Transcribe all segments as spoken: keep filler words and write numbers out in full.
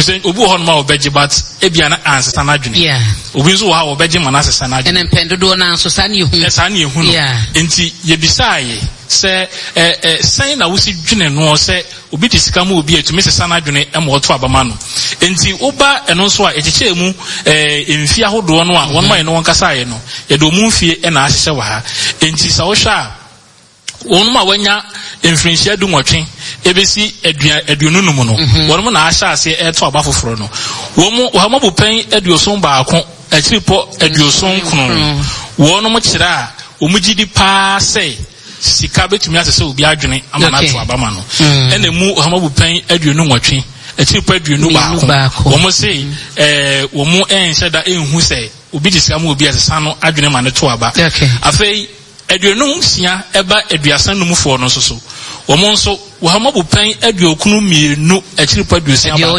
Because Ubu Honma Beji, but Ebiana answers an adjunct. Yeah. Ubizu how Beji Manas and adjunct. And then Pendodona, so Sani, yes, I knew who. Yeah. Inti Yebisai, say, eh, saying I was June no say, Ubiti Scamu be to Missus Sanadjune and Moto Abamano. Inti Uba and also a Chemu, eh, in Fiaho Duanwa, one way no one Casayano, Edomufi and Ashawa. Inti Saosha. Onuma wenya influence do watching ebesi eduanu no no wonmo na asha ase eto aba foforo no womo wamabu pen eduoson baako akiripo eduoson kunu wonmo kire a omugidi pa sei sika betumi asese obi adwene amana to aba ma no ene mu wamabu pen eduanu watching akiripo eduanu baako womo sei eh womo enhyeda enhu sei obi disika mu obi asesa no adwene ma ne to aba afei Eduanum sia eba eduasan no mufo no soso womo nso wahamabu pen eduokunu mienu akiripa eduosia ba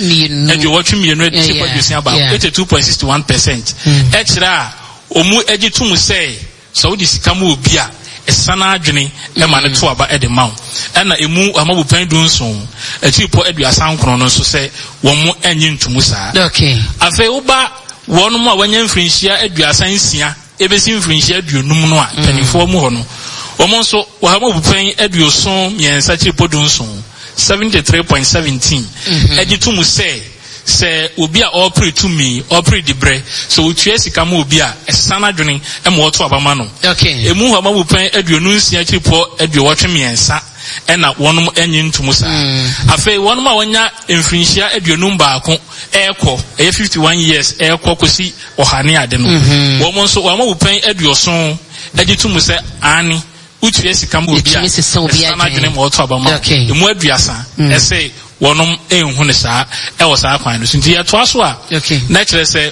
eduochu mienu akiripa eduosia ba eighty-two point six one percent ekira omu egitum sei so di sikamu obi a esana adwene e ma ne to aba e de maw na emu wahamabu pen dunso akiripa eduasan krono no so sei womo enyi ntumu saa okay afa uba wonum a wanya mfrinhia eduasan sia ebesi mfrinhia aduonum no a panifo mu ho no omo nso wahamabu pen aduoson miensa chiripo dunso seventy-three point one seven egitum sei se obi a opre to me opre dibre so utue sika ma obi a esana dwene e mo to abama no okay emu wahamabu pen aduonum sia chiripo aduowotwe miensa ena wonum enyi ntumu saa afei wonum a wanya mfrinhia aduonum baako eko e fifty-one years eko kosi ohane ade no womo nso wamabu pen aduoson agitum se ani utue sika ma obi a esana dwene mo to abama emu aduasa ese wonum enhu ne saa e wo saa kwan no so nti ye to aso a na kire se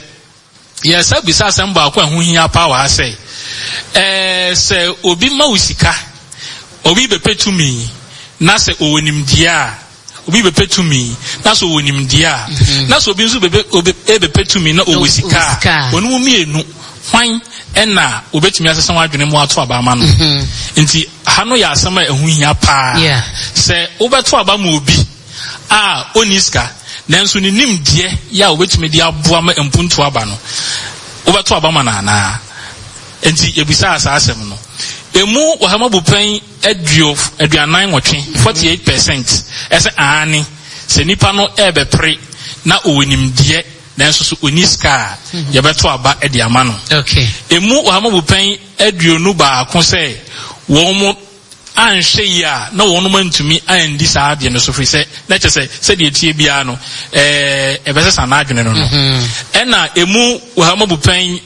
ye sa bisa asem baako ehun hia power ase eh se obi ma usika obi be petumi na se owonimdia obi be petumi na so owonimdia na so obi nso be be petumi na owosika wonu mienu hwan ena obetumi asesa wadwene mu ato aba ma no nti hano ya asema ehun hia pa se obeto aba ma obi a oniska nanso ni nimdie ya obetumi dia aboa ma empuntu aba no obeto aba ma na na nti ebisa asa asem no emu wahamabu pen eduo eduanan wotwe forty-eight percent ese ani se nipa no ebe pre na owonimdie nanso so oniska ye beto aba edi ama no okay emu wahamabu pen eduo nu ba ko se womo anhwe ya na wono mantumi andi saa de no so firi se na kyese se de tie bia no eh ebese sana adwene no no ena emu wahamabu pen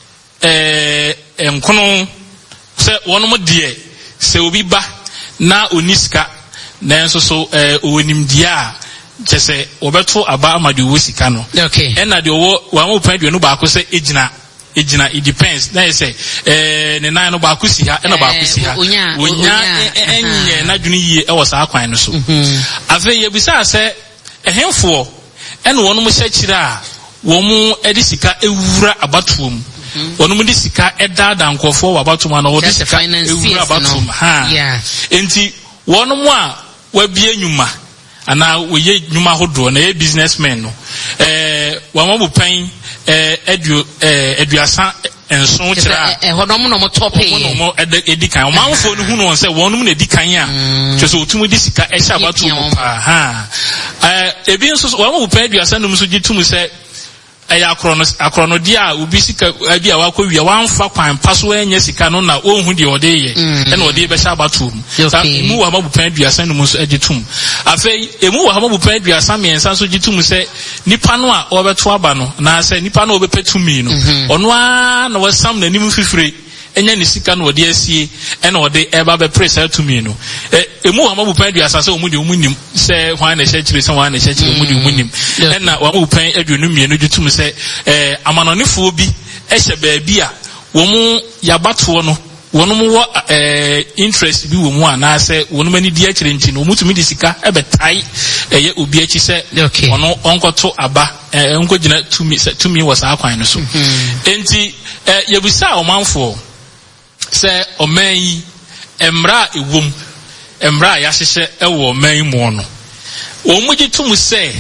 eh enkono se wono die se obi ba na oniska nanso so eh owonimdia a kyese obeto aba amade wosika no okay ena de wo wamo pande no ba ko se ejina ejina it depends na say eh ne nan no ba ko si ha ena ba ko si ha wonya enye na dwene yie e wo saa kwan no so afa ye bisa se ehemfo ena wono mo hya kira a wo mu edisika ewura abatuom wonu mu disika edada nkofo wa batuma na wodi sika ewura batum ha enti wonu mu a wabie nyuma ana woye nyuma hodo na ye businessmen no eh wamabu pen eh edu eh eduasa enso kira eh hodom no mo tope no mo edikan manfo no hu no se wonu mu na edikan a twese otumu disika e sha batum pa ha eh ebi nso wamabu pen eduasa no mu so gitum se aya akrono akrono dia obi sika abi a wakowia wanfa kwan paso enye sika no na onhu de ode ye e na ode be sha batum sa mu wa mabu pan duasa no so agitum afei emu wa mabu pan duasa miensa so gitum se nipa no a obeto aba no na se nipa no obepetumi no ono a na wasam na nim fifire enya ni sika no ode asie e na ode eba be press to me no emu wa mabu pan duasa se omu de omu nim se hwan na hye se hwan na hye omu de omu nim e na wa mabu pan aduonu mienu gitum se eh amanonefo bi ehye baabi a wo mu yabato no wono mu eh interest bi wo mu ana se wono mani di akire nti no mutumi di sika ebetai eye obi achi se ono onkoto aba eh onkogina tumi se tumi was akwan no so enti eh yebisa omanfo se oman yi emra ewom emra ya hyehye ewo oman mu no wo mu gitum se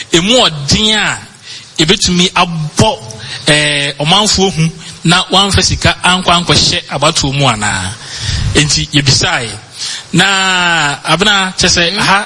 emu odin a ebetumi abɔ eh omanfo hu na wan fasika ankwa ankwahye abatu mu ana enti yebisai na abna chese ha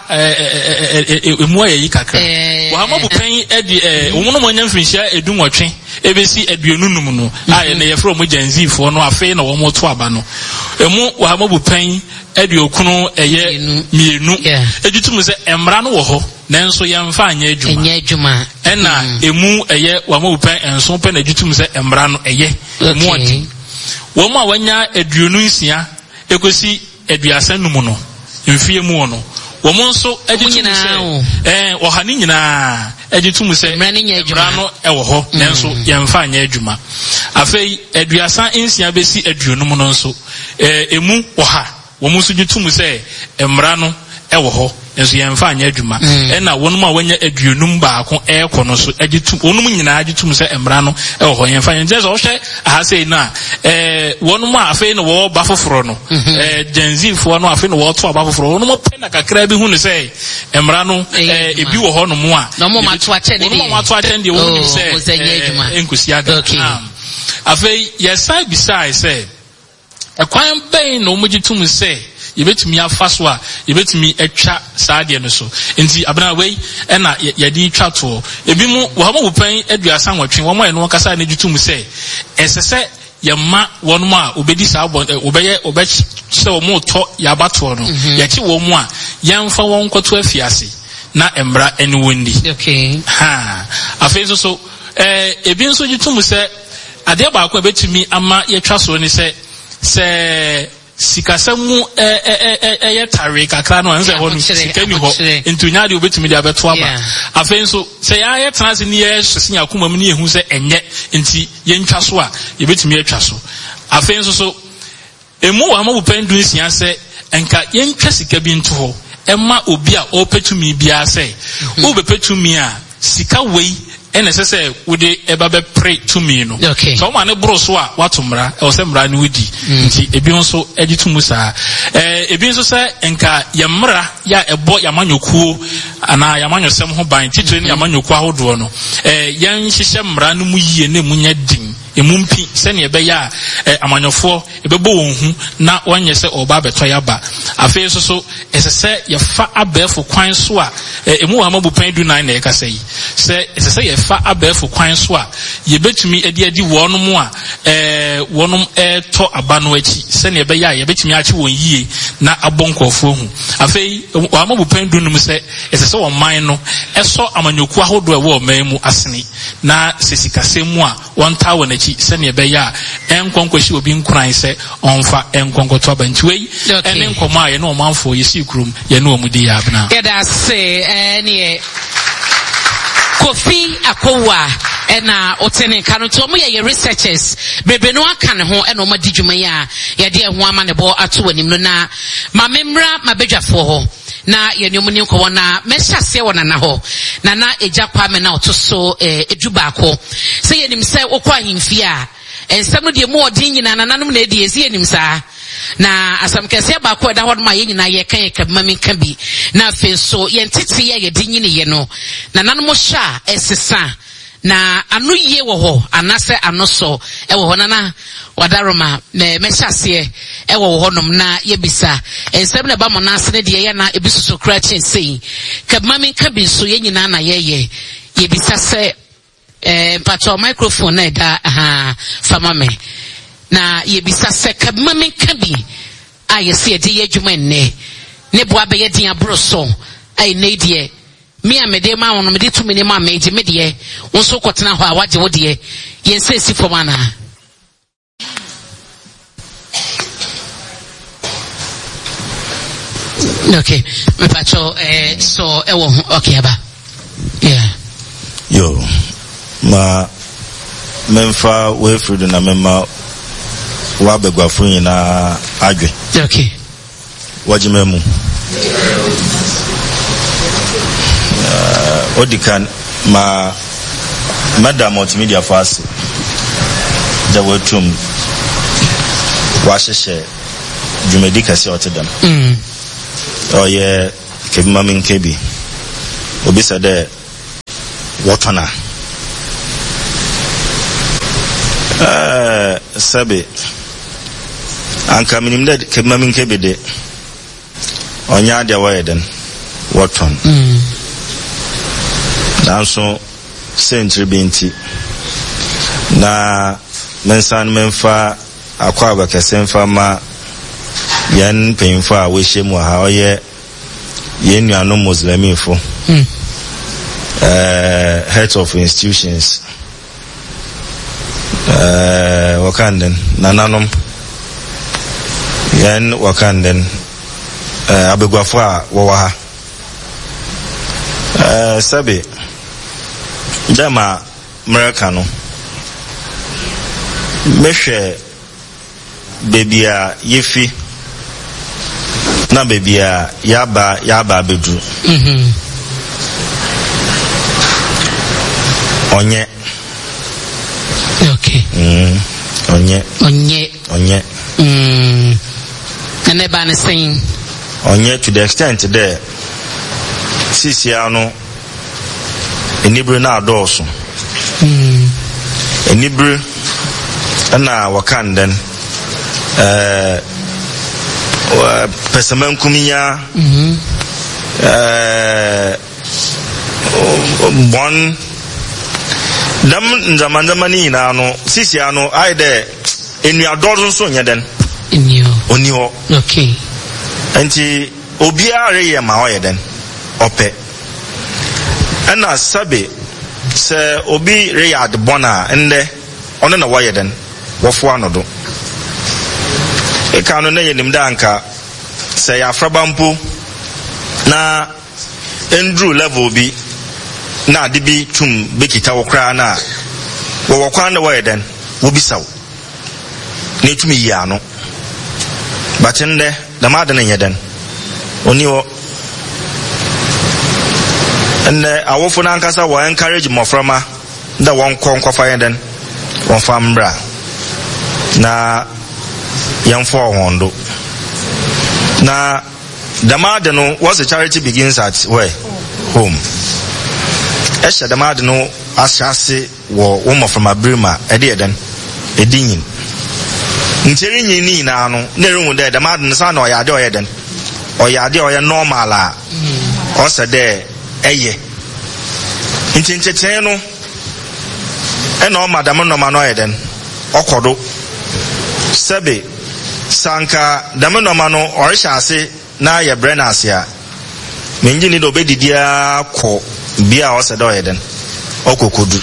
emu ayi kakra wa ma bupan edi omuno monyan finhia edunwotwe ebesi aduonunum no a na yefro mo janzifo no afi na wo mo to aba no emu wa ma bupan edi okunu eye mienu edutum se emra no wo ho nanso yemfa anya adwuma anya adwuma ena emu eye wa ma bupan enso pe na edutum se emra no eye emu odi wo ma wanya aduonu nsia ekosi aduasa numu no mfie mu no wo mo nso agitum se eh ohani nyina agitum se emra no ewo ho nanso yemfa anya adwuma afei aduasa nsia besi aduonum no nso eh emu oha wo mo nso gitum se emra no ewo ho enso yemfa anya adwuma ena wonum a wanya aduonum baako ekɔ no so agitum wonum nyina agitum se emra no ewo ho yemfa anya nje so hwɛ aha sei na eh wonum a afei no wo ba foforo no eh genzifo no afei no wo to aba foforo wonum pɛ na kakra bi hu ne sei emra no eh ebi wo ho no mu a no mo mato akyɛ ne wonum mato akyɛ ne wonum se enkusi aga afei yesai bisai se ekwan bɛn no mo gitum se yebetumi afa so a yebetumi atwa saade no so enti abena wei ɛna yɛde twa to ebi mu wo ha mo bupan aduasa nwɔtwe wo mo ɛno kasa na gitum sɛ ɛsɛsɛ yɛma wɔn a obedi saa obɛyɛ obɛkyɛ wo mo tɔ yabato no yɛkye wo mo a yɛmfa wɔn kɔto afiase na embra ɛne wondi okay ha afei so so eh ebi nso gitum sɛ ade baako ebetumi ama yɛtwa so ne sɛ sɛ sikasamu eh eh eh eh tare kakra no anse ho no sikani ho entunya de obetumi de abeto aba afei nso se ya ye transe ni ye hwese yakoma mu ne ehu se enye enti ye ntwa so a ye betumi atwa so afei nso so emu wa ma bupandu nsia se enka ye ntwa sika bi nto ho emma obi a opetumi bia se wo bepetumi a sika wei ene sese wode eba be pre to me no so ma ne bro so a watomra e wo se mra ne wodi nti ebi nso agitumu saa eh ebi nso se enka yemra ya ebo yamanyokuo ana yamanyosem ho ban titire ne yamanyokuo ahodo no eh yan hihye mra no mu yie ne munya din emumpi se ne ebe ya amanyofo ebebo wonhu na wonye se oba beto ya ba afei so so esese ye fa abefo kwan so a emu wa mabupan du nine na ekasa yi se esese ye fa abefo kwan so a ye betumi edi edi wono mu a eh wonom eto aba no achi se ne ebe ya ye betumi achi won yie na abonkofo hu afei wa mabupan du num se esese won man no eso amanyoku ahodo e wo man mu asene na sesikase mu a won ta won achi se ne ebe ya enkonkwoshi obi nkran se onfa enkonkoto aba ntiwei ene nkoma ye no manfo ye si kurum ye no omudi ya abna yeda se ene Kofi Akowa ena otene kanu to mo ye researchers bebe no aka ne ho ena o madi dwuma ya ye de ho ama ne bo ato wanim no na ma memra mabedwafo ho na ye nyom ni ko na mehase wona na ho na na eja kwa me na otoso eh edubaako se ye nim se okwa himfi a ensam no de mo odin nyina nananum na edi esi enim saa na asam kese ba ko da hodma ye nyina ye kan ye kabma min kan bi na fe so ye ntete ye ye din nyine ye no nananum hwa esesa na anu ye wo ho anase anoso e wo ho na wadaroma me mehase e wo ho nom na ye bisa ensam na ba mo na ase de ye na ebisuso kra chen sei kabma min kan bi so ye nyina na ye ye ye bisa se eh pato microphone na da aha fama me na ye bisa se kabma min kan bi a ye se de ye dwuma nne ne bo abe ye din abroso ai ne de me a me de ma won me de tu me ne ma me je me de won so kwotena ho a waje wo de ye se si foma na okay me pato eh so e wo okay aba yeah yo ma memfa we fruit na memma wa begwafo nyina adwe okay wajimemu uh, odikan ma madam multimedia fast da wetum wa hyehyɛ dwumadi kase otedam mm oh yeah kebima min kebi obisa de wotona eh sabe anka minim de kemamin kebede onya de wayeden woton mm nanso century binti na mensan menfa akwa abakasemfa ma yan penfa we shemu ha oye yen nuano muslimifo mm uh heads of institutions uh wakanden nananom yan wakanden uh abegwafo a wo wa ha uh sabe dama America no mehwe bebia yefi na bebia yaba yaba bedu mhm onye okay mm onye onye onye mm ene ba ne saying onye to the extent there sisia no enibru na adoso mm enibru na wakanden eh uh, pesaman kumiya mhm eh bon dam zaman zamani na no sisia no aide enu adoso so nyeden enio onio okay anti obiare ye ma oyeden ope ana sabe se obi reyad bona ende ono na wayeden wofo anodo e ka no na yenim danka se ya frabampo na endru level bi na de bi tum bekita wokra na wo wokwan na wayeden wo bisaw ne tumi ya no batende da madan yeden oni wo enne awofo na nkasa wo encourage moframa da won kon kwafa yeden won famra na yamfo hondo na damade no was a charity begins at where home esha damade no ashase wo wo from abrima ede eden edinyin nteri nyini na no na rehu de damade no sa na oyade oyeden oyade oye normal a o se de eye ntinchechen no ena o madam no ma no oyeden okodo sebe sanka dam no ma no orishase na ye brenas ya menji ni do bedidia ko bia o se de oyeden okokodu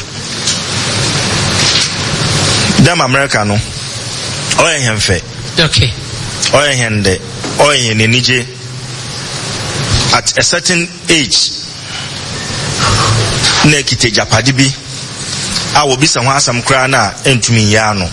dam America no oye hemfe okay oye hende oye ni nije at a certain age na kite japadi bi a wo bisa ho asam kra na entumi ya no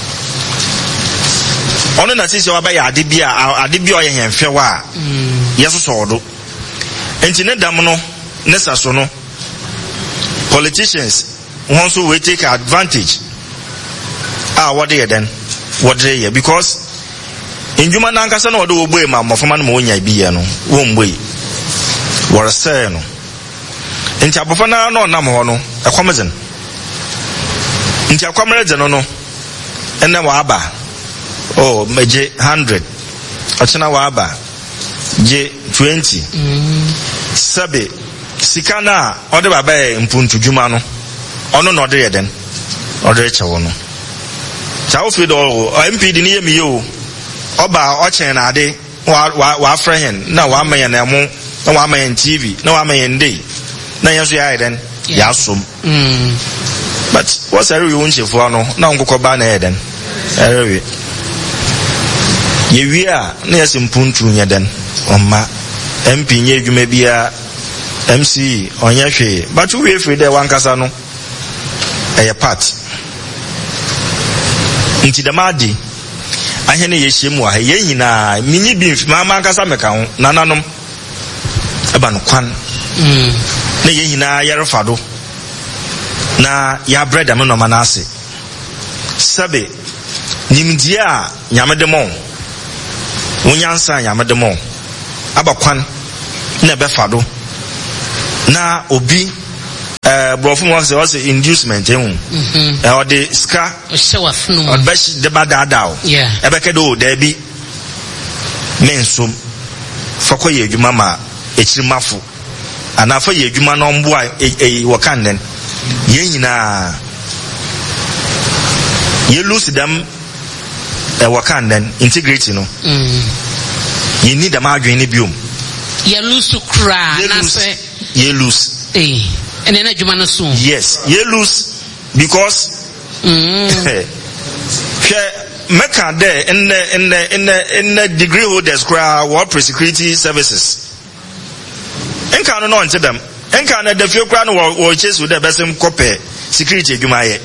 ono na sisi wa ba ya ade bi a ade bi oye hemfe wa yeso so odo enti ne dam no ne saso no politicians won so we take advantage ah what they then what they here because injuma na nkasa na odo ogboe ma mofoma na onya bi ye no wo mboe wor say no enti abofa na no nam ho no ekwamezen enti akwamere no no ene wa aba oh meje one hundred achina wa aba je twenty mm. sabe sikana ode baba e mpuntu djuma no ono no ode yeden ode chewo no chawo fi do M P D ni yemi yo oba o chen na ade wa wa friend na wa mayen na mu na wa mayen T V na wa mayen day na yeso ya yeden ya som mm but what's every you nchefo no na nkokọ ba na yeden erewe ye wi a na yesim puntu nyeden omma M P nye adwuma bia M C onye hwe but we free there wankasa no eye part nti damadi ahene ye hyemu a ye nyina minyi bi mama ankasa meka ho nananom eba no kwan mm na ye nyina yerefa do na ya bread am no manase sabe nimdia nyamedemo wonyansa nyamedemo aba kwan na befa do na obi eh from was also inducement, eh? Or the ska, or best the bad down. Yeah, Ebekedo, there be mensum for Koye, Mama, a chimafu, and after ye, you man on boy, a wakanden, yena, you lose them a wakanden, integrity, no. You need a margin in the biome. You lose to cry, you lose. Eh, and then you soon. Yes, you lose because Mecca there in the in the in the in the degree holders cry what security services. And can not to them. And can the few crown or chase with the best copy security you may.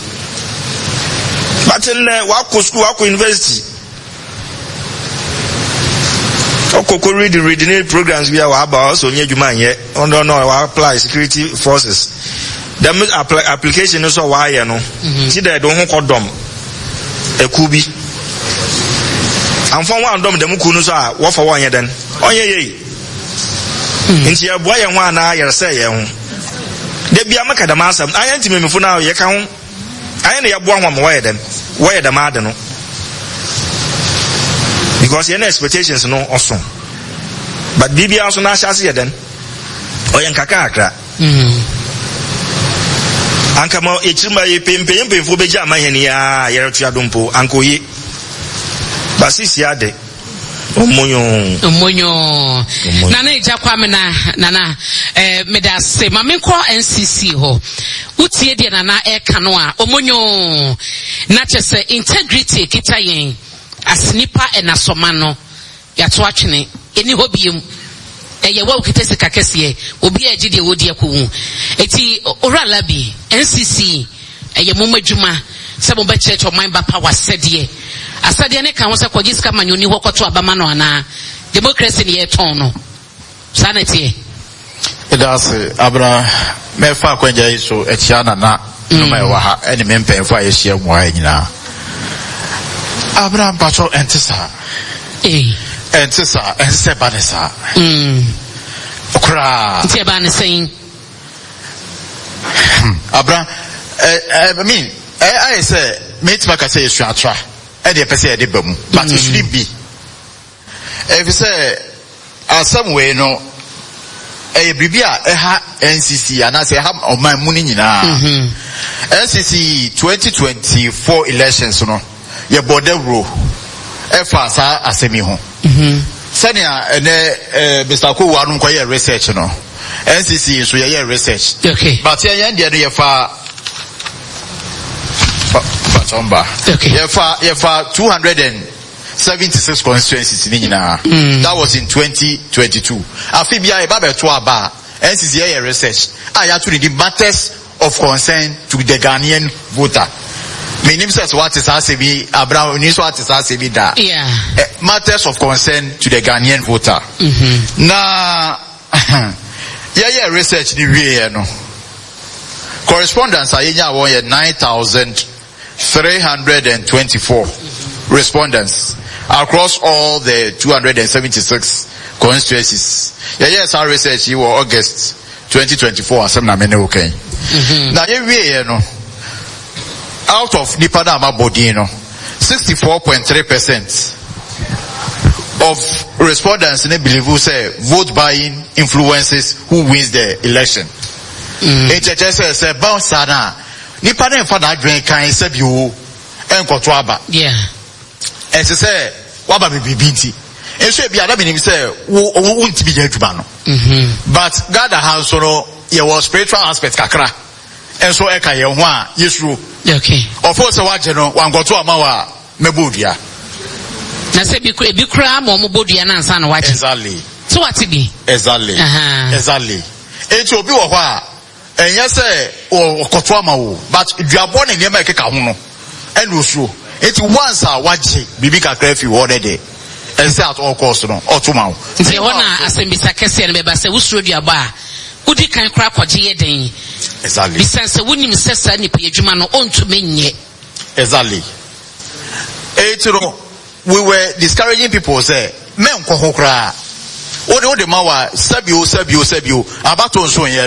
But in the Wako School, Wako University. Oko read the reading programs we are about so near Juman yet. On don't know I apply security forces. The application is so why you know. See that don't call them a kubi. And for one dom the mukunusa what for one year then. Oh yeah yeah. Into your boy and one I say you. They be a macadamasa. I ain't me for now you can. I ain't a one one wire them. Wire the madden. Because your expectations no awesome. But B B also na shasi then. Oyen kakakra. Mhm. Anka mo echima ye pempe pempe fo beja mahani ya yere tua dompo anko yi. Basisi ade. Omonyo. Omonyo. Nana eja kwame na nana eh meda se ma me ko N C C ho. Utie de nana e kano a omonyo na chese integrity kita yen. As nipa and asomano ya to atwene eni hobiem eye wa ukitese kakese obi aji de wodi akwu eti orala bi N C C eye momadwuma se mo be church of mind ba power sedie asade ne kan ho se kojiska manyoni ho kwoto abama no ana democracy ne ye ton no sanity e da se abra me fa kwanja iso etiana na no me wa ha eni me mpemfo ayehia mu ha nyina Abraham Pacho Entisa. Eh. Entisa, Entisa Banessa. Hmm. Okra. Entisa Banessa. Abraham, I mean, I say, mate, Maka say, Shatra, and the person at the bum, but it shouldn't be. If you say, as some way, no, a Bibia, a ha N C C, and I say, have of my money now. N C C twenty twenty-four elections, no. Ye border rule efa sa asemi ho mhm sania ene Mister Ko wanu kwaye research no N C C so ye research okay but ye ye de ye fa fa chomba okay ye fa ye fa two hundred seventy-six constituencies ni nyina that was in twenty twenty-two afibia e ba be to aba N C C ye research ah ya to the matters of concern to the Ghanaian voter. Minim says what is asebi Abraham ni so what is asebi da. Yeah. Uh, matters of concern to the Ghanaian voter. Mhm. Na yeah yeah research the way no. Correspondence ayenya won ye nine thousand three hundred twenty-four mm-hmm. respondents across all the two hundred seventy-six constituencies. Yeah yes our research you were August twenty twenty-four asem na me ne okay. Mhm. Na ye we no out of Nipada Amabodino, sixty-four point three percent of respondents in the believe who say vote buying influences who wins the election. H H S says bounce sana Nipada and Fada drink can save you and Kotuaba. Yeah. As I say, Waba be binti. And so be other meaning say won't be judgment. But God has so there was spiritual aspect kakra. And so eka ye ho a yesuru. Okay. Of course waje no wan goto amawa mebodua. Na se bi kura bi kura mo mo bodua na ansa na waje. Exactly. So what be? Exactly. Uh-huh. Exactly. Enti obi wo ho a enye se o koto amawo but duabo na nyema ekeka ho no. En osuro. Enti once a waje bibi kakra fi wo de. Ense at all cost no otuma wo. Nti ho na asembisa kese ne beba se usuro duabo a udi kan kura kwaje ye den. Exactly. Bisanse wunim sesa ni pejuma no onto menye. Exactly. Etiro we were discouraging people say men ko ho kra. Ode ode mawa sabio sabio sabio abato nso ye no.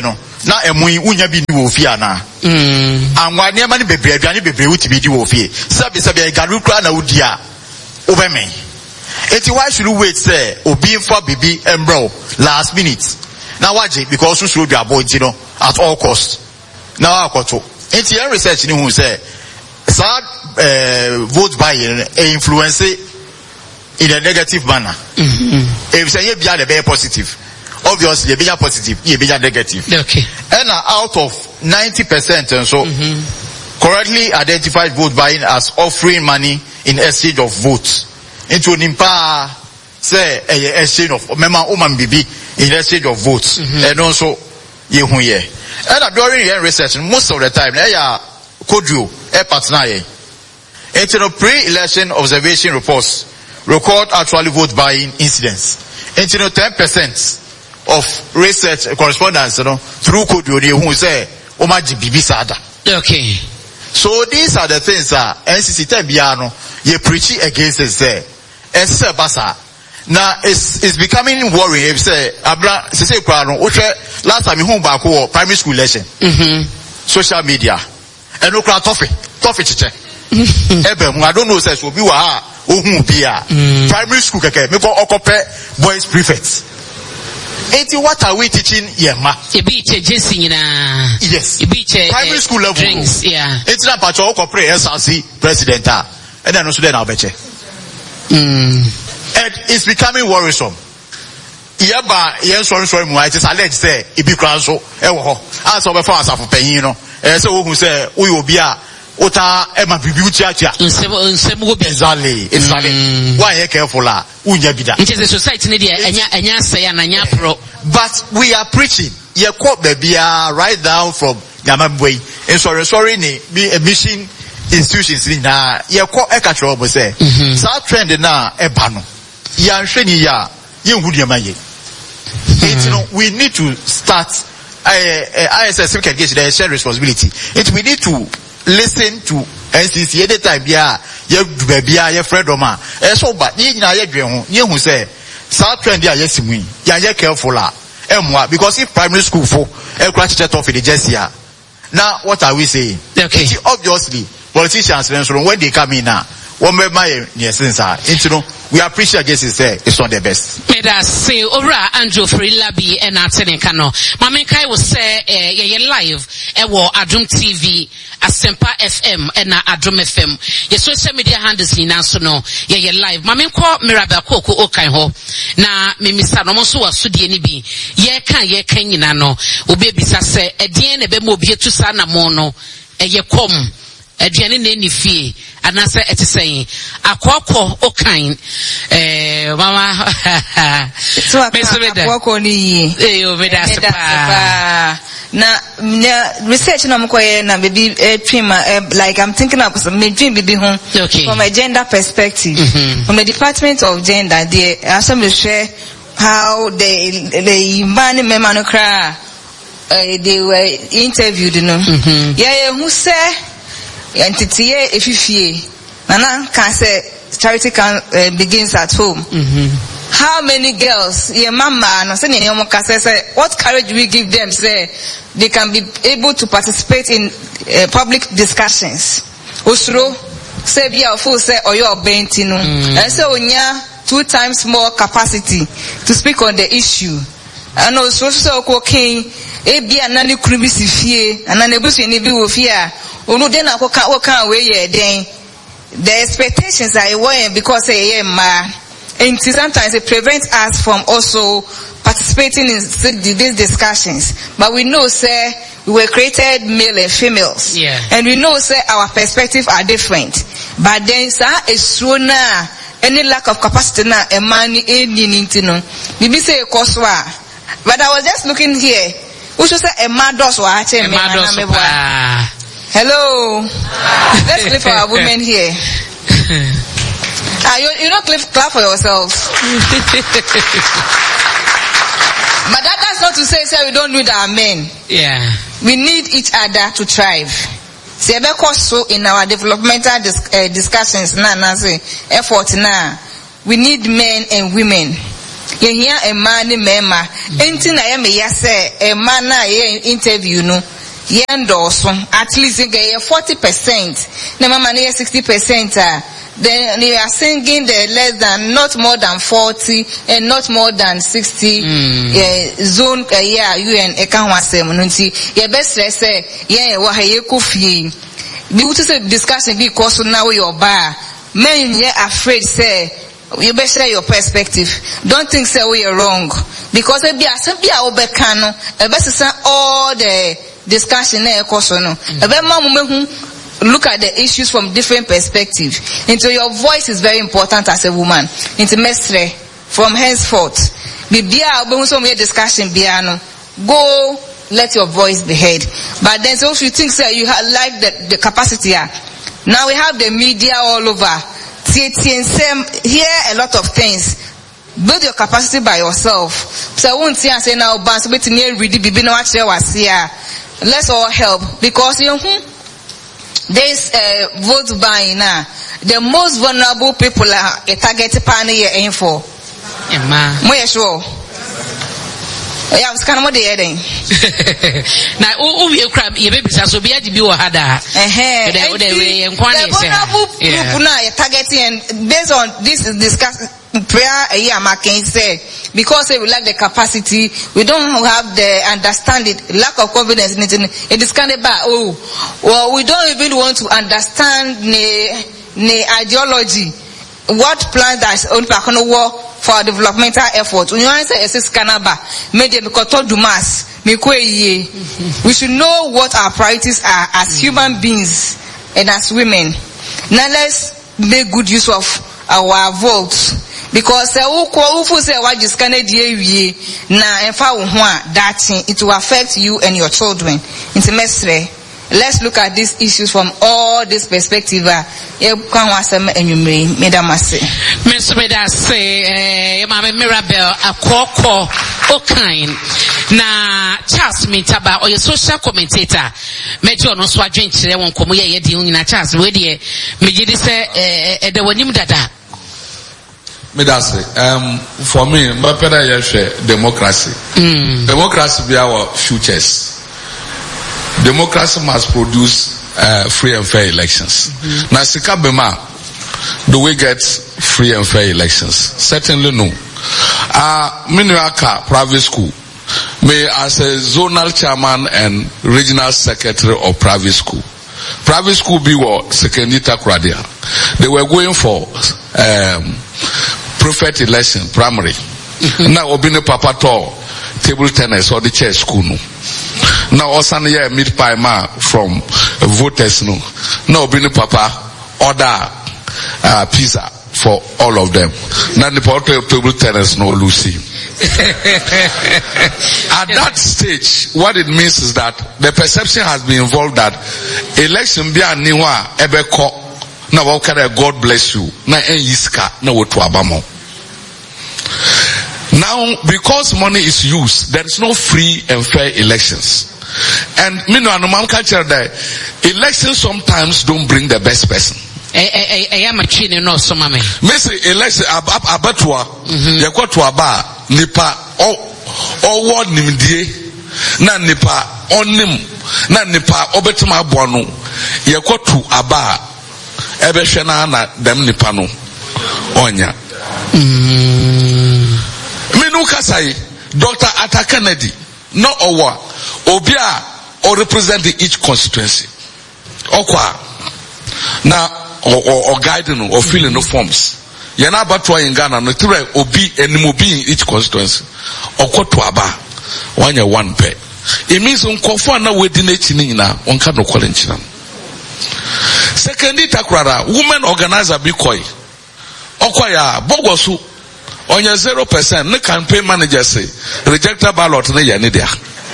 na emui unya bi ni wo fie ana mm anwa ne ma ne bebre aduane bebre wuti bi di wo fie sabi sabi e garu kra na wudi a obeme eti why should we wait say obi for bibi embro last minute na waje because so should be about you know at all cost na akoto eti en research ni hu say sad uh, vote buying influence in a negative manner mm-hmm. If say you be a be positive obviously you be a positive you be a negative okay and uh, out of ninety percent and so mm-hmm. correctly identified vote buying as offering money in exchange of votes into nimpa say a exchange of mema woman bibi in exchange of votes mm-hmm. And also you hu here and uh, during the research most of the time na ya kodrio e partner here into the pre-election observation reports record actually vote buying incidents into the ten percent of research correspondence you know through kodrio they who say omaji bibi sada okay so these are the things that N C C Tebiano ye preaching against it say ese basa now it's it's becoming worrying if say abra say kwano last time home back or primary school election mhm social media and no crowd toffee toffee chiche ebe I don't know say so bi wa ohun bia primary school keke me ko okope boys prefects. Eti what are we teaching yema? Ebi che jesi nyina. Yes. Ebi che primary school level. Drinks, yeah. Eti na pacho okopre S R C president ah. And then also then obeche. Mm. And it's becoming worrisome. Yeba yen sorry sorry mu it is alleged say ebi kran so e wo ho. Asa obefa asafo panyin no. E say wo hu say wo yo bi a ota ema bibiu chiacha nsemo nsemo go bizarrely exactly why you careful la unya bida nti the society ne dia enya enya say na nya pro but we are preaching ye quote bebia right down from Gamabwe and sorry sorry ni be a mission institutions ni na ye quote e ka tro bo say so trend na e ba no ya nhwe ni ya ye hu dia maye it no we need to start I S S we can get the shared responsibility it we need to listen to N C C any time bia ye bia ye friend oma e so ba ni nyina ye dwen ho ye hu say south trend dia ye simu ya ye careful a emwa because if primary school for e kra teacher to the jesia now what are we saying okay obviously politicians when they come in now one me my yes sir into no we appreciate against it say it's not the best me da say ora Andrew Frilabi e na tenenka no mama kai wo say eh ye live e wo Adom T V Asempa F M e na Adom F M ye social media handles ni na so no ye ye live mama ko Mirabel Koko okan ho na me misa no mo so wasodie ni bi ye kan ye kan nyina no obi bisa say e den na be mo obi etu sa na mo no e ye kom aduane na ni fie anase etisen akoko okan eh mama so akoko ni eh o beda sepa na research na mkoye na baby dream like I'm thinking of me dream baby home okay. From a gender perspective mm-hmm. From the Department of Gender they assembly share how they the man member cry uh, they were interviewed you know mm-hmm. yeah who say entity efifie nana can say charity can uh, begins at home mm-hmm. How many girls your mama no say nyom ka say what courage we give them say they can be able to participate in uh, public discussions osro say bia ofo say oyo benti no and say onya two times more capacity to speak on the issue and osro so kokin e bia na ne kuru bi sifie ana na ebusu ni bi wo fie a onu den akoka woka we ye den the expectations are worrying because say ye ma and sometimes it prevents us from also participating in these discussions but we know say we were created male and females yeah. And we know say our perspectives are different but then sir is na any lack of capacity na e man e ni no bibi say koswa but I was just looking here who should say a mad does wa che me na me bwa. Hello. Let's clap for our women here. Ah, you, you don't clap, clap for yourself. But that, that's not to say, say we don't need our men. Yeah. We need each other to thrive. See, so in our developmental dis, uh, discussions, na na say effort na, we need men and women ye here a man ni mema enti na ye me yase e man na ye interview no ye endorse at least ye forty percent na mama na ye sixty percent ah. Then they are singing the less than, not more than forty and not more than sixty mm. uh, zone uh, yeah U N ekanwasem nunti ye best say yeah wa ye kofi the what is discussion because now your bar men ye afraid say you better share your perspective. Don't think say we are wrong because we be asembi a obeka no e best say all the discussion na ekoso no e be ma mo mehu. Look at the issues from different perspectives. Into your voice is very important as a woman. Into mestre from henceforth. Bibia obemuso discussion biano. Go let your voice be heard. But then so if you think say you have like the, the capacity here. Now we have the media all over. Hear a lot of things. Build your capacity by yourself. So I won't say say now but so between read bibi no watch was here. Let's all help because you know this uh, vote buying now, the most vulnerable people are a target pan here aim for. Emma, more sure. Yeah, I was kind of more there then. Now, oh, you crab, you baby, so be at the view had that. Eh, the vulnerable people now are targeting, and based on this is discussed. Prayer a year Mackin said because we lack the capacity, we don't have the understanding, lack of confidence in it. It is kind of bad. Oh, well, we don't even want to understand the the ideology. What plans that is on back on the war for our developmental efforts? We want to say it's Canaba, maybe because to do mass. We should know what our priorities are as human beings and as women. Now let's make good use of our votes. Because who say what is Canada na that it will affect you and your children. Let's look at these issues from all this perspective. Mister say, Mama Mirabel, a koko okain. Na Charles Mitaba or your social commentator. Metro no swagin chile won komo ye di na Charles we de me gidi say eh de wanim dada. Um, for me, democracy. Mm. Democracy be our futures. Democracy must produce uh, free and fair elections. Mm-hmm. Now, Sika Bema, do we get free and fair elections? Certainly no. Uh, Minuaka private school, me as a zonal chairman and regional secretary of private school. Private school be what? Sekendita Kradia. They were going for um, prophet election, primary. Mm-hmm. Now, Obine Papa to table tennis or the church school. No. Now, Osan here meet pie ma from voters. No. Now, Obine Papa order uh, pizza for all of them. Now, the Papa table tennis no Lucy. At that stage, what it means is that the perception has been involved that election be a niwa ebeko. Now, God bless you. Now, en yiska na wotu abamo. Now, because money is used, there is no free and fair elections. And me no anomam culture that elections sometimes don't bring the best person. I am a chin no so mame. Messi election abatwa yakwato aba nipa o word nimdie na nipa onim na nipa obetima aboa no yakwato aba ebehwe na na dem nipa no onya. Kasai, Doctor Atta Kennedy, no owa, obia or representing each constituency. Okwa, na or or, or guiding or filling no forms. Yana batwa in Ghana, no three obi and mobi in each constituency. Okwa tuaba, one year one pay. It means unkofo na wedine chini na unka no kwalenchina. Secondly, takrara, women organizer bikoi. Okwa ya bogosu. On your zero percent, the campaign manager say, reject a ballot, ne yani there.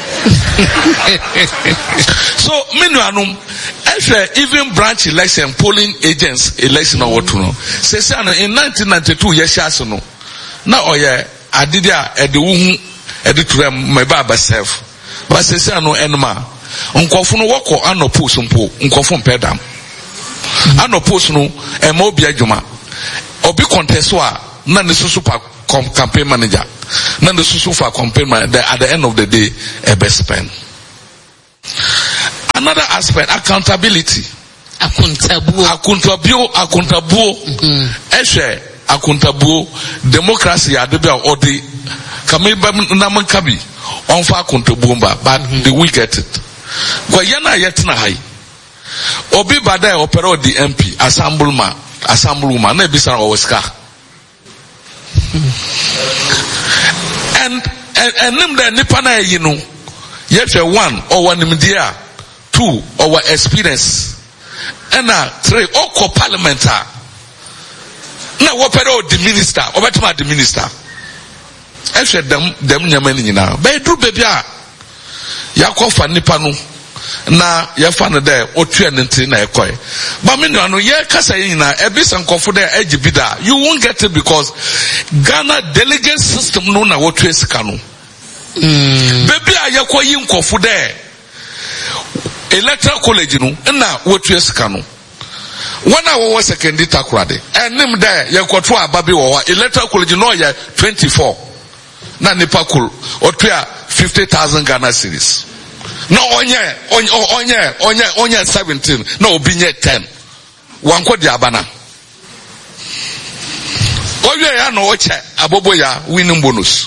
So, meanwhile, even branch election, polling agents election or what to know. Say, in nineteen ninety-two, yes, yes, no. Now, oh yeah, I did ya at the womb, at the tram, my baba self. But say, no, enema. Unkofun wako, ano post umpo, unkofun pedam. Ano post no, and mobia juma. Obi conteswa. Na ne susu pa campaign manager. Now the susu for campaign manager at the end of the day a best spend. Another aspect, accountability. Accountable. Accountable. Accountable. Eshe accountable. Democracy adebe odi. Kami ba naman kabi. Onfa accountable ba. But mm-hmm. the we get it. Kwa yana yetina hai. Obi bada opera di M P. Assemblyman. Assemblyman. Na ebisa na waska. And and and nim da nipa na yi no. Yetwe one or one media. Two, our experience. And uh, three, oko parliamentar. Now, what about the minister? Or what about the minister? I said, them, them, nyamani now. But do baby, Yakofa nipanu. Na, yafana there, or two and ten, na ekoi. But me no, ye kasa ina, ebis and kofu there, ejibida. You won't get it because Ghana delegate system no na what we kanu. Baby, ayakwa yin kofu there. Electoral college no na wotu esika no wana wo secondary takrade enim there ye kwoto ababe wo electoral college no ye twenty-four na nipa kul otua fifty thousand Ghana cedis no onye onye onye onye seventeen na obinye ten wanko di abana oye ya no oche abobo ya winning bonus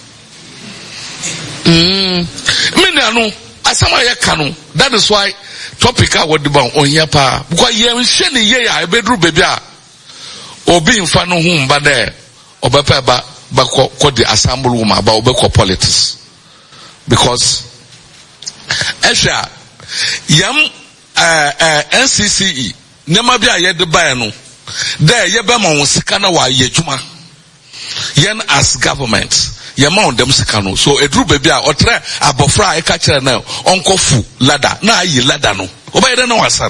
mm me anu asama ye kanu. That is why topic I would ban on here pa because ye nhwe ne ye ya ebedru baby a obi mfa no hu mba there obepa ba ba ko the assembly woman ba obekọ politics because esha yam uh, uh, N C C E nema bia ye de ban no there ye be ma won sika na wa ye dwuma yen as government ye ma on dem sika no so edru baby a otre abofra e ka kire na onkofu ladder na ayi ladder no obaye de na wasan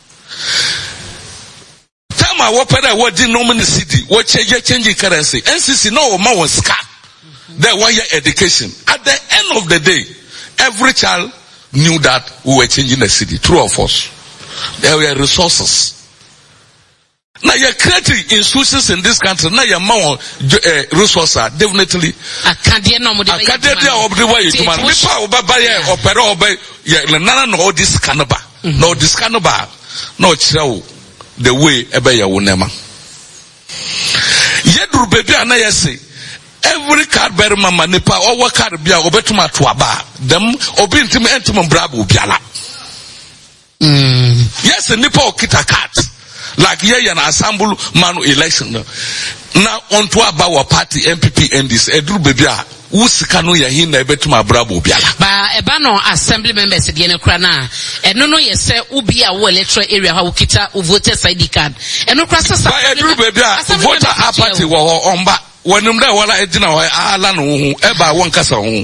tama wo pere wo di nominal city wo change change currency N C C no ma won sika there one year education at the end of the day every child knew that we were changing the city, true or false. There were resources. Now you're creating institutions in this country. Now you're more uh, resources are definitely. Academia no more. Academia of the way you man. We power by by opera by yeah. None no this canaba. No this canaba. No chill the way ebe ya wunema. Yedru baby anayese. Every card bearer mama nipa or card bia obetuma tuaba. Them obi intimi entum brabo biala. Yes, nipa okita card. Like here an assemble manu election now onto about party M P P and this edru bebia usikanu ya hina ebetuma brabo biala ba eba no assembly members de ne kra na eno no ye se ubi a wo electoral area ha ukita voter I D card eno kra sasa ba edru bebia voter party wo omba wonum da wala edina ho ala no hu eba won kasa hu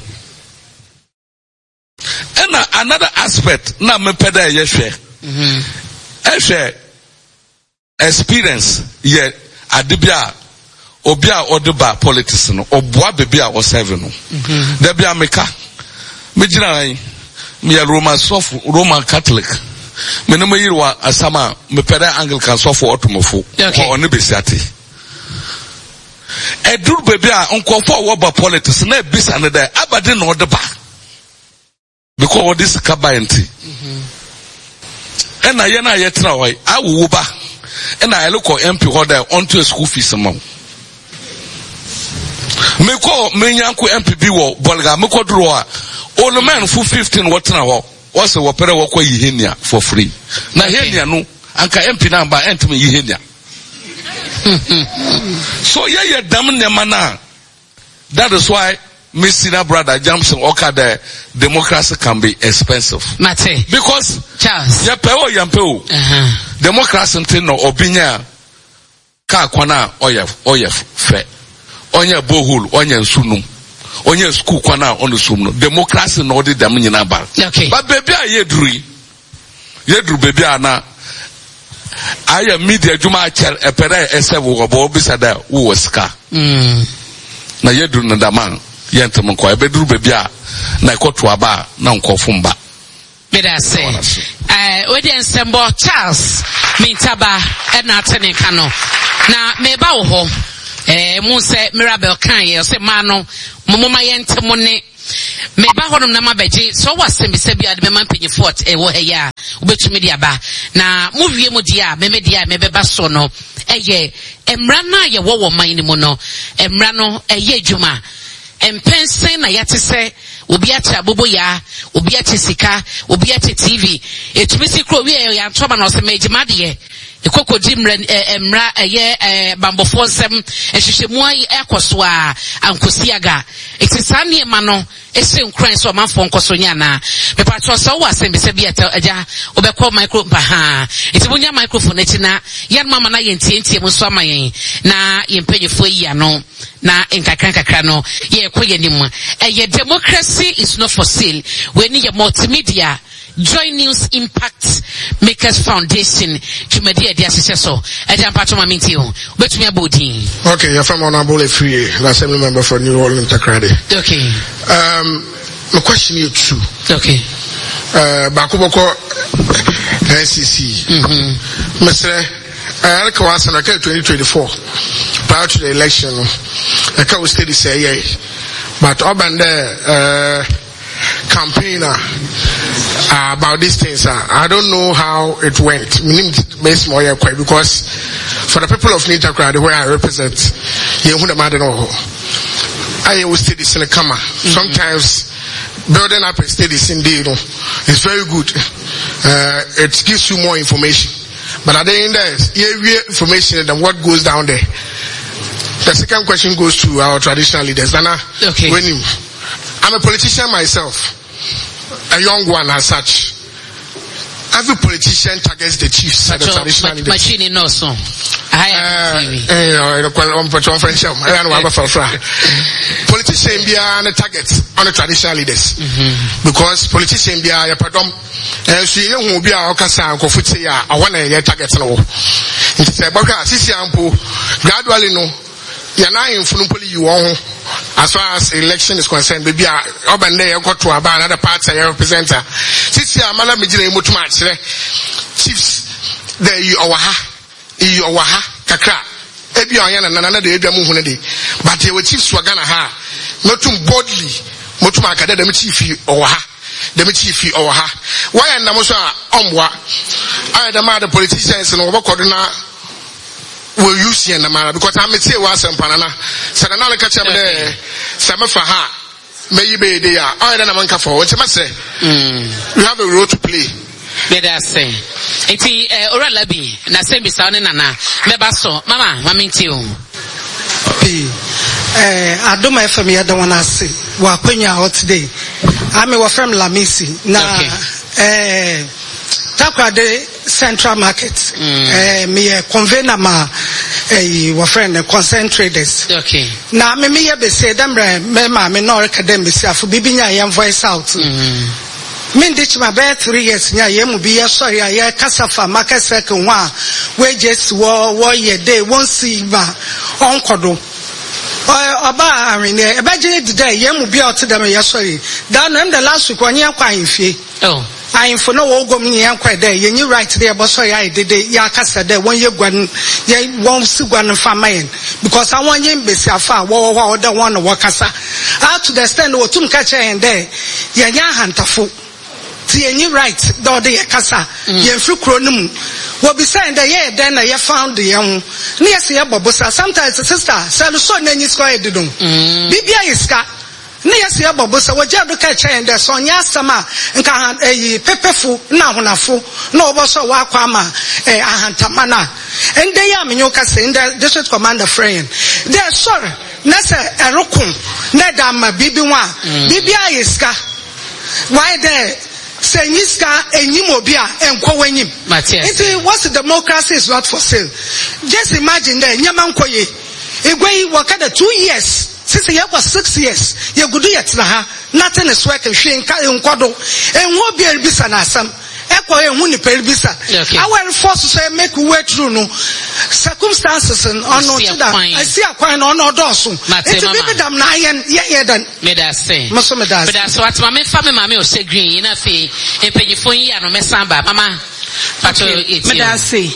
and another aspect na me peda ye hwe mhm e hwe experience ye adibia obia odeba politics no oboa bebia o serve no da bia meka me gina ran me ya Roman soft Roman Catholic me no mayirwa asama me peda Anglican soft otomofo o ne besiate edur bebia onkofo wo ba politics na bisa ne da abade no odeba because this kabainti mhm na ye na ye tra wai awu ba and I look at M P order onto a school fees amount. Me call me yanku M P B wo bolga me call draw all the men for fifteen what now what's the wapera wako yihenia for free. Na henia no anka M P number ent me yihenia. So yeah yeah damn nemana. That is why me senior brother Jameson Oka the democracy can be expensive. Mate. Because Charles. Ya peo yampeo. Uh-huh. Democracy ntin no obinya ka kwana oye oye fe. Onye bohol, onye nsunum. Onye school kwana onu sum no. Democracy no di dam nyina ba. Okay. But baby a yedru. Yedru baby ana aya media juma chel epere esewo obo bisa da wo sika. Mm. Na yedru na daman. Yentem nko ebeduru bebia na ikoto aba na nkofo mba beda se eh odi ensemble Charles Mintaba e na atene ka no na meba wo ho eh mu se Mirabel kan ye se ma no momoma ye ntemo ne me ba honum na mabeje so wasem se bia de me man panyifort e wo he ya obetumi dia ba na mu wie mu dia me me dia me beba so no eye emra na ye wo wo man ni mu no emra no eye adwuma empensen na yate se obi ate abobo ya obi ate sika obi ate T V etumi sikro wi ya ntoma na o se magima de ekoko dimra emra eye bambofo nsem ehwehwemu ayi ekoso a ankosiaga etisane ma no ese nkran so manfo nkoso nya na me patro so wo asem se bi eta aja obekọ micro pa ha etibunya microphone etina yan mama na yentie ntie mu so amayen na yempanyefo yi ano na enkakran kakra no ye koye nim eye democracy is not for sale we need a multimedia Joy News Impact Makers Foundation Chumedi Edia Siseso Edia Mpacho Maminti o betumi abodi. Okay, you're from Honorable Free, Assembly Member for New Orleans Takrade. Okay. Um my question you too. Okay. Uh Bakuboko N C C. Mhm. Mister I was in twenty twenty-four prior to the election. I can't stay the say but Urban there uh campaigner uh, about these things. Uh, I don't know how it went. Because for the people of Nitakra, where I represent, I always say this in a comma. Sometimes building up a steady indeed is very good. Uh, it gives you more information. But at the end there is information than what goes down there. The second question goes to our traditional leaders. Nana, okay. When you, I'm a politician myself, a young one as such. Every politician targets the chiefs and the traditional leaders. Machine no so. Politician be on the target on the traditional leaders. Because politician be a pardon. And she won't be a Okasa and Kofutia. I want a target no. It's a Baka Sisi Ampo gradually no. Yana in Funupoli you own as far as election is concerned, maybe Urban there got to about another parts I represent. Since you are Mala Mijine Mutumat, chiefs there you are, you are Kakra, Ebi Ayana and another day, but they were chiefs were gonna ha, not too boldly, Mutumaka, the chief or ha, the chief or ha. Why and Namosa Omwa? I had a mother politicians and Ovakordina. Will you see in the matter because I'm say was and Panana. So another catch up there. Some for her. Maybe they are. I don't know for what you must say. You have a role to play. Let us say. It's a oral labi. Na same sound in Nana. Mebaso. Mama, Mammy Tio. Eh, I don't mind for me. I don't want to say. Well, Penya out today. I'm a from Lamisi. Now, eh, Takrade Central Market. Eh, me a convener ma eh wa friend concerned traders. Okay. Na me me be say dem me ma me no academy say afu bibinya yam voice out. Mm. Me ditch my be three years nya yem bi ya sorry ya kasafa market second one we just wo wo ye day won see ba onkodo. Oba I mean e be je today yem bi out dem ya sorry. That the last week when ya kwa infie. Oh. I for no go me and quite there. You right there, but sorry, I did it. Ya cast there when you go and you won't see one for mine because I want you be so far. Wow, wow, the one of Wakasa out to the stand or two catcher and there. Ya hunter fool. See, you right, though the Kasa, you flew chronum. What be saying that, yeah, then I found the young near Siabosa. Sometimes a sister, so so many square did them. Bibia is cat. Near Siabosa, what you have to catch and there's on Yasama and can a pepperful, now on a fool, no bossa wakama, a hantamana. And they are Minoka saying that district commander friend. They're sorry, Nessa a rokum, Nedama Bibiwa, Bibia is ka. Why there? Say Niska and Nimobia and Kowenim. What's the democracy is not for sale. Just imagine that Yamankoye. If we work at two years, since the year was six years, you could do it now. Nothing is working. She ain't Quado and won't be a bisanasam. Echo and Winnie Pelbisa. I will force to say make way through no circumstances and on no I see a coin on no dorsum. It's a bit of nine, yeah, then. Made us say, Mossomedas. But that's what my family mammy will say green enough. A penny for you and a messamba, Mama. But I say,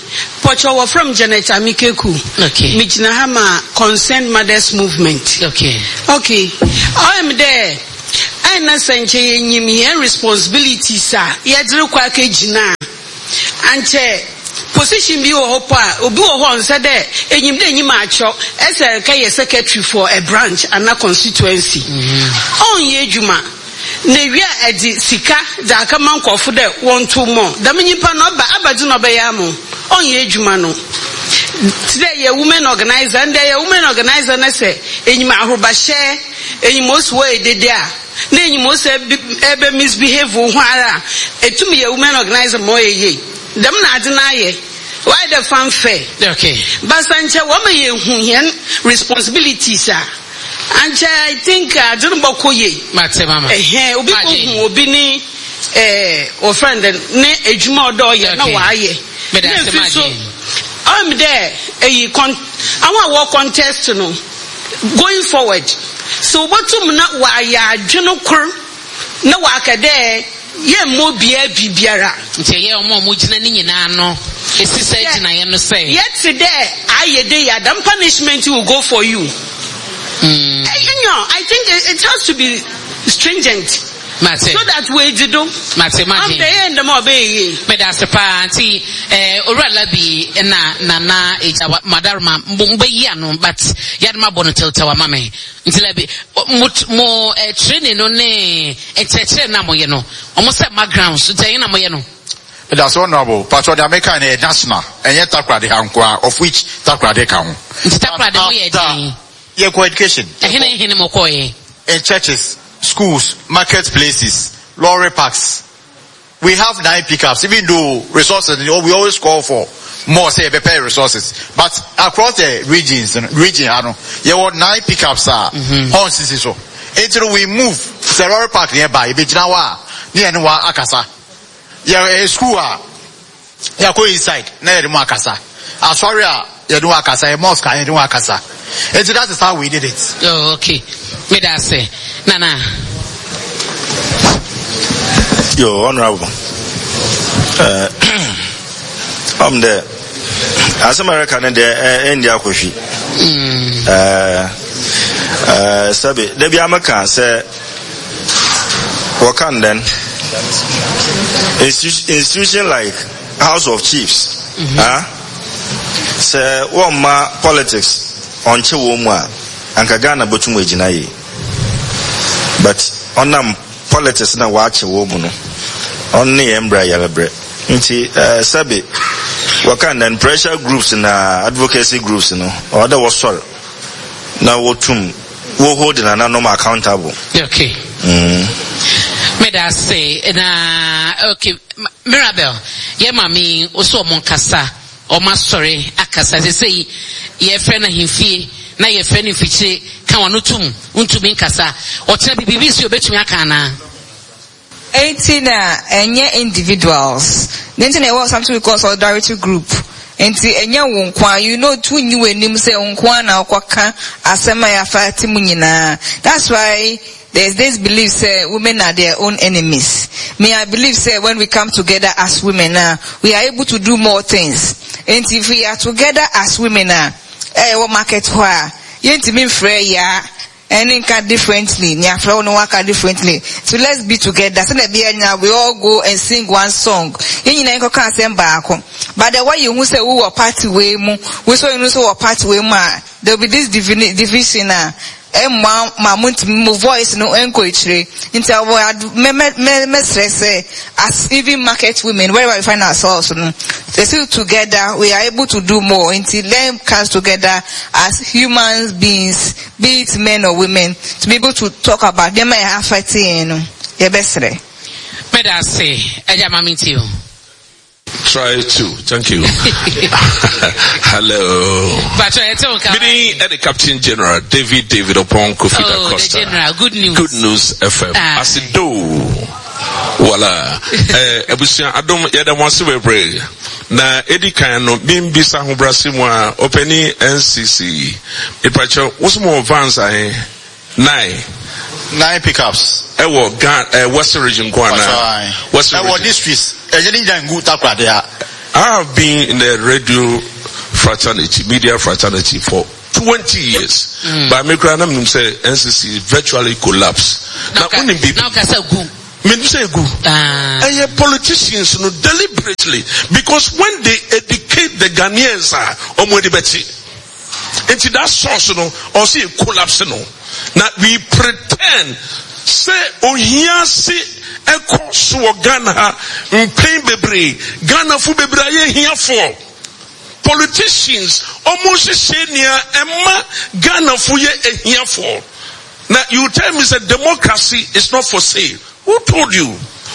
Pocho from Janet Amikeku. Okay. Mijina Hama Concerned Mothers Movement. Okay. Okay. I am there. I na sanche nyimi responsibilities sir. Yedru kwa ke jina. Anche position bi wo hopa obi wo ho nse de enyim de enyim acho ese ka ye secretary for a branch and a constituency. Mhm. On ye juma. Ne wia edi sika da aka man kwofo de won to mo da menyipa no ba abadu no be ya mo on ye adwuma no today ye women organizer and ye women organizer na say enyima ahoba share enyima oswo edede a na enyima ose ebe misbehave ho ara etumi ye women organizer mo ye dem na ade na ye why the fanfare okay basanche wo me ye hu yen responsibilities a and I think I don't know koye. Mate mama. Eh obi ko hu obi ni eh o friend ne ejuma odo ye na wa ye. Me da se maje. I'm there eh con our work contest no going forward. So botum na wa ya adweno kor na wa ka de ye mo bia bibiara. Nti ye omo mo gina ni nyina no. Esi se gina ye no say. Yet today aye de ya dam punishment will go for you. Mm. You know, I think it, it has to be stringent. Mate. So that way to do. Mate, mate. I'm the end of my baby. Me da se pa anti eh orala bi na na na eja madarma mbe ya no but ya ma bono telta wa mame. Nti labi mo eh training no ne echeche na moye no. Omo se background so tell na moye no. That's honorable. But what the American is national and yet takrade hankwa of which takrade ka ho. Nti takrade mo ye din. Yeah, co-education. In churches, schools, marketplaces, lorry parks. We have nine pickups, even though resources, we always call for more, say, better resources. But across the regions, region, I know, there were nine pickups, uh, horses, so. Until we move, the lorry park nearby, Bijinawa, near Nwa Akasa. Yeah, a school, yeah, go inside, near the Makasa. Aswaria, you do Akasa, a mosque, and you do Akasa. And so that is how we did it. Oh, okay. Me da say, Nana. Yo, honorable. Uh, I'm there. As American and the India Koshi. Uh, uh, Sabi, Debbie American say, Wakan then, institution like House of Chiefs, huh? Say, one ma politics. Onche womwa anka Ghana botumwe jina ye but onam politics na waache womu no onni embra yalebre nti uh, sabi wakanda pressure groups na advocacy groups no order was sorry na wotum wo hold na na no accountable. Okay. Mm. Me da say na okay Mirabel ye mami oso mon kasa o ma sorry akasa se say ye friend na himfie na ye friend fiche kan wonu tum untumi nkasa o tena bibibi si obetumi aka na eighteen na enye individuals then there was something we call solidarity group enti enye wo nkwa you know tu nyi wenim say nkwa na okwaka asema ya fati mu nyina. That's why there's this belief say women are their own enemies. Me, I believe say when we come together as women now, uh, we are able to do more things. And if we are together as women now, uh, eh, what market where you to mean free ya and think differently, nya flow no work differently. So let's be together. So that we all go and sing one song. You know, can send back. But the way you who say we were party way mu, we saw you know party way ma. There will be this division now. Emma mamunt mo voice no encourage into our me me me stress as even market women wherever we find ourselves no they still together we are able to do more until them comes together as human beings, be it men or women, to be able to talk about them affecting no your best way. Me da say eja mamiti o try to. Thank you. Hello. Meeting at the Captain General David David upon Kofi oh, Costa. General, good news. Good news F M. Ah. As it do. Voila. Eh, ebusia adom yada wansi webre. Na edi kan no bimbi sa ho brase mu a openi N C C. Ipacho what's more advanced eh nine nine pickups. Ewo Gan uh, Western region Kwana. Western Ewo districts. Ejeni jangu takwade a. I have been in the radio fraternity, media fraternity for twenty years. Mm. But me cry na me say N C C virtually collapsed. Now when be now kasa gu. Me say gu. Ah. And politicians no deliberately, because when they educate the Ghanaians are omo de beti. Into that source no or see collapse no. Now we pretend say ohia si eko so Ghana mpain bebre Ghana fu bebre aye hia for. Politicians almost say near Emma Ghana for ye a here for. Now you tell me that democracy is not for sale. Who told you?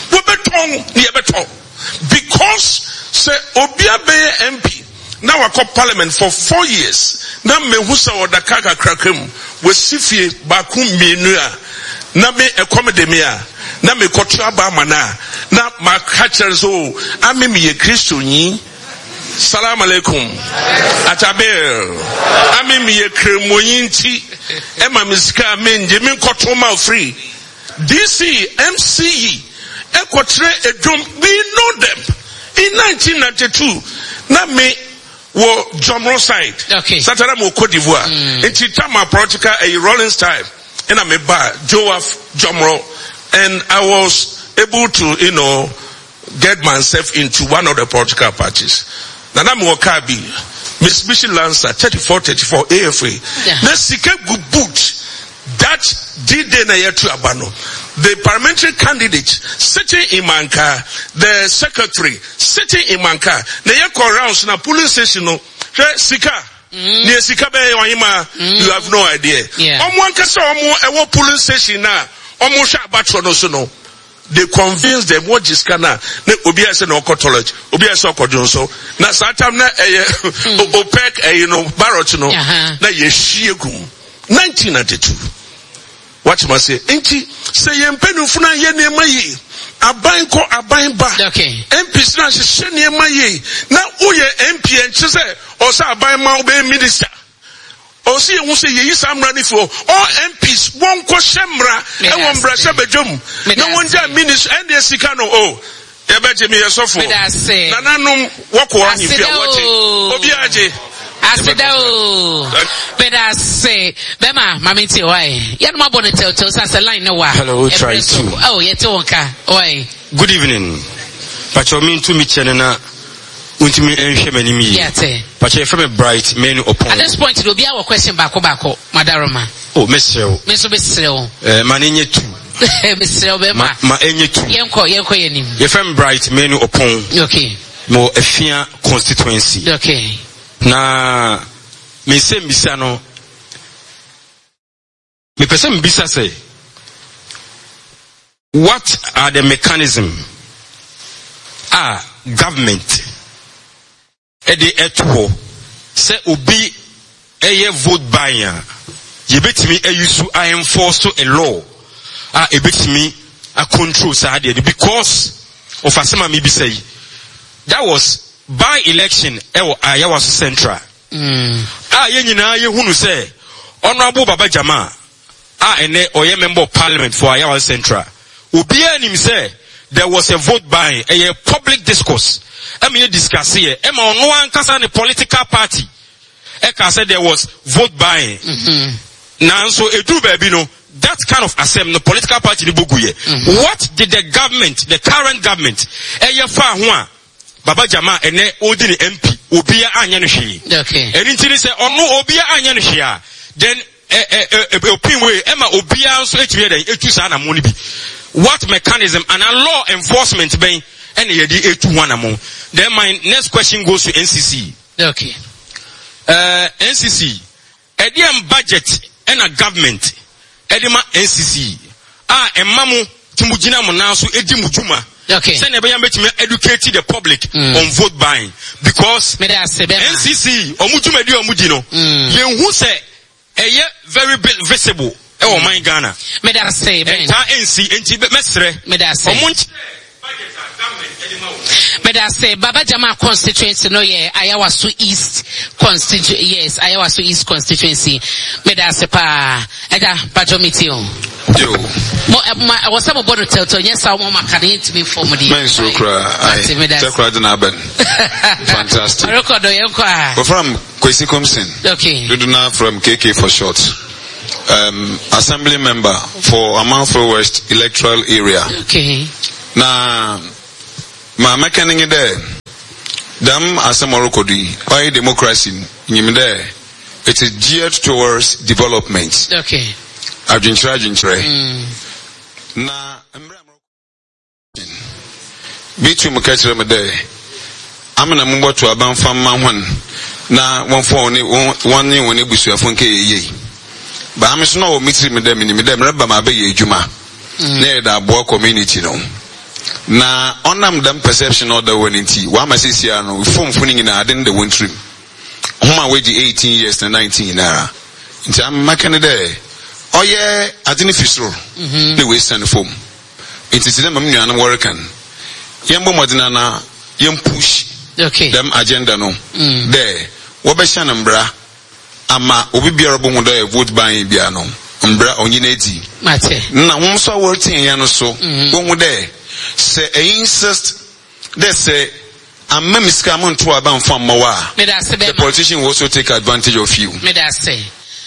Because say Obia Bay M P. Now I call parliament for four years. Now me husa or the kaka krakem with Sifi Bakum Minua. Now me accommodemia. Now me kotra ba mana. Now my catchers oh I mean me a Christian. Salam alaikum. Atabel. Ami mi ekremoyinti. Ema miska menje min kotoma free. D C, M C E, ekotre edom. We know them. In nineteen ninety-two, na me wo Jomro side. Okay. Satara mo Cote d'Ivoire. In Chitama practical a rolling style. And I me ba Joaf Jomro, and I was able to, you know, get myself into one of the political parties. Nanam Wakabi, Mitsubishi Lancer, thirty-four thirty-four A F A. Na sike boot that did na yetu abano. The parliamentary candidate sitting in Manka, the secretary sitting in Manka. Na yeko rounds na police station no. Sika. Ni sika be wanyima. You have no idea. Omo ankasa omo ewo police station na omo sha batro no so no. They convince them what is kana ne obi ase na okotology obi ase okodun so na satam na eh opec eh you know barrot no na ye shiegum nineteen ninety-two what must say enti say ye mpenu funa ye ne mayi aban ko aban ba okay M P na hye ne mayi na uye M P enche say o say aban ma obe minister o si ehun say ye samra ni for all M Ps won ko shemra e won bra shebedwom na won ja minister and the sika no oh e beti me yesofo na nanom woko ahifia woche obi aje asida o beda say bema mamiti why ya no abone tell tell say line no wa hello try to oh yete wonka why good evening pacho me to me chene na untimi enhwe manimi yete pacho from a bright menu upon at this point do be our question back back madaroma oh mesrel me so besrel eh manenye tu besrel be ma ma enye tu yenko yenko yenim ye from bright menu upon okay mo efia constituency okay na me se mbisa no me pese mbisa say what are the mechanism ah government ede eto say obi eye vote buyer ye betimi ayusu I enforce a law ah e betimi a control say because of asema me bi say that was by election ewo ayawas central mm ah ye nyina ye hunu say honorable Baba Jama ah ene oye member of parliament for ayawas central obi anim say there was a vote buying a public discourse I mean discuss here e ma ono ankasa ne political party e ka say there was vote buying mhm now so edu baby no that kind of assembly no political party ni boguye what did the government the current government e ye fa ho a Baba Jama ene odi ni M P obia anya no hwe okay eni ntini say ono obia anya no hwe a then eh eh opin we e ma obia so etwie den etu sa na mo ni bi what mechanism and a law enforcement ben and yedi etu one among. Then my next question goes to N C C. Okay. Uh N C C ediam budget and a government edima N C C ah emamu timugina mo na so edi mujuma. Okay. Say na be yam betime educate the public mm. on vote buying because N C C omujuma di omudi no yen hu say eye very visible e o man Ghana me da say ben ta N C enti mesre me da say me da say Baba Jama constituency no ye Ayawaso East constituency yes Ayawaso East constituency me da say pa eta patro meeting Yo. I was some about to tell to yes, I want my career to be for me. Men so cry. I fantastic. Record We're from Kwesi Komsin. Okay. We do not from K K for short. Um, assembly member for Amanfro West electoral area. Okay. Now, my mechanic there. Dam asamorokodi. Why democracy? There. It is geared towards development. Okay. Argentina, Argentina. Na bitu mukachira mede. Amana mumbo to aban fam manhwan. Na one for one one ni one busu afonke ye. Ba amso na o mitri mede mini mede mreba ma be ye adwuma. Na da abo community no. Na onam dam perception order one nti wa masisia no fom funi na ade de wontrim. Homa weji eighteen years na nineteen naira. Nti am makane there. Oh yeah, I didn't fish roll. The waste and foam. It is them I'm working. Yambo Modinana, yam push. Okay. Them agenda no. There. Wabashan umbra. Ama obi biarabo muda vote buying biano. Umbra onyineti. Mate. Na wonso working yano so. Womu there. Say a insist. They say I'm memiska mon to about from Mawa. The politician will also take advantage of you. Me that say.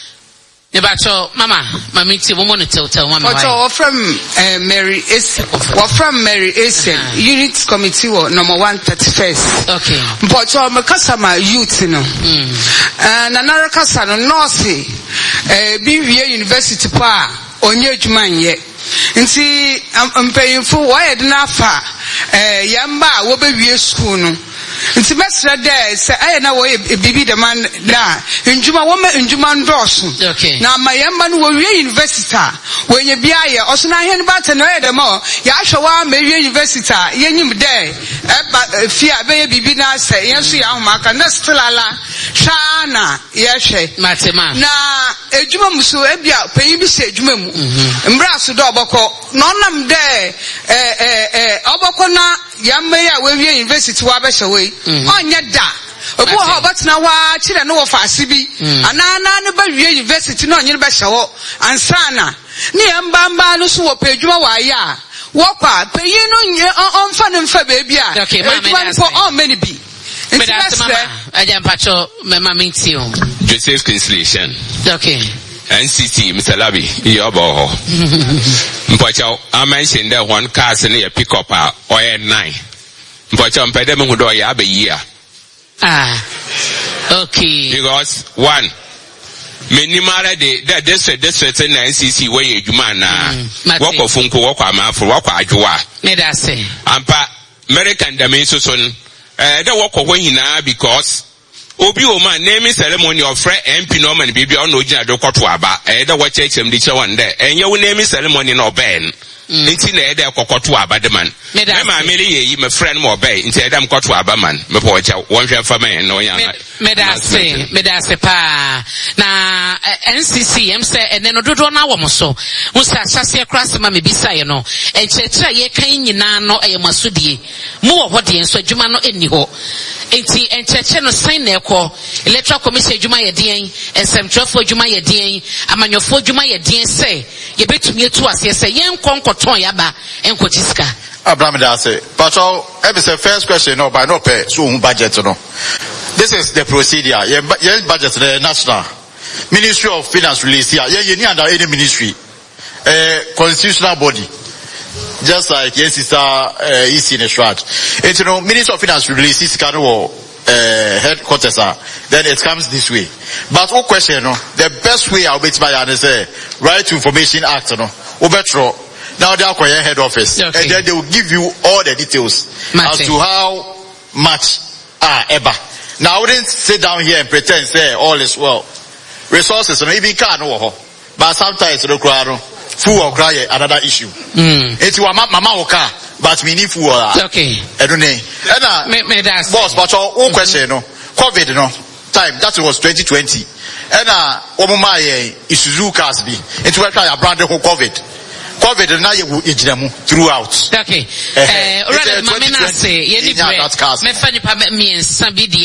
Nebacho, mama, mami ti woman tell tell mama. But from uh, Mary is or from Mary is uh-huh. Unit Committee or number one thirty first. Okay. But uh, my customer youth no. Mm. And another customer North uh B V A University pa onye adwuma nye. Nti mpayinfo why dey na fa eh yamba wo be wie school no. Nti mesra there say aye na wo bibi the man da njuma wo ma njuma ndoso na mayamba no wo wie university wo nye bia ye oso na he ne ba te no ye dem o ya hwe wa ma wie university ye nyim there e fi abe bibi na say ye so ya ahoma ka na still ala sha na ye hwe matema na ejuma muso e bia panyi bi se ejuma mu mbra so do oboko no nam there eh eh eh oboko na yamba ya we wie university wa be hwe onye da obu ho batna wa kire no wo faase bi anana ne ba wie university no onye be hyewo ansana ne yamba mba no so wo pedwuma wa ya wo kwa peyin no nye onfa ne mfa be bia edwuma ko on many bi That's mama ajampacho mama minti o Joseph Kinslation. Okay. N C C Mister Labi yobo mpacho I mentioned that one car say pick up or nine. Mpacho mpede me hudo ya be year. Ah. Okay. Because one minimara de that this this certain N C C where you man na work of funko work amafo work adwoa. Me da say. Ampa American dimension son eh that work of hina because obi o man naming ceremony of friend M P Norman bibi on ogina do koto aba eh da watch him di che one there enye wo naming ceremony no ben nti na e da kokoto aba de man me ma mele ye my friend mo be nti e da koto aba man me po cha won hwe fa man no ya me da say me da say pa na N C C em say ene no dodo na wo mo so wo sa hyase krase ma me bisa ye no e chechira ye kan nyina no e masodie mu wo hode enso adwuma no eni ho enti encheche no sign na ekọ electoral commission adwuma ye den esemtrofo adwuma ye den amanyofo adwuma ye den say ye betumi etu ase say ye nkonkoton ya ba enkochiska Abraham Dase but all every first question no by no pay so budget no this is the procedure ye budget the national Ministry of Finance release here ye ye ni under any ministry uh, constitutional body just like yes sister uh, is in a shroud and you know Minister of Finance release this kind of uh, headquarters uh, then it comes this way but what question no the best way I'll be to buy and say Right to Information Act no obetro now they are calling head office okay. And then they will give you all the details Mate. As to how much ah uh, ever now I wouldn't sit down here and pretend say all is well resources no even can no but sometimes the crowd full or cry another issue. Mm. It's your mama or car, but we need full. Okay. I don't know. And uh, me, me that's boss, but your own question, no COVID, no time that was twenty twenty. And uh, Omuma Isuzu cars be. It's where I brand the whole COVID. COVID na ye ejinamu throughout. Okay. Eh, already, mama na say, ye ni pre. Me fa ni pa me ensa bi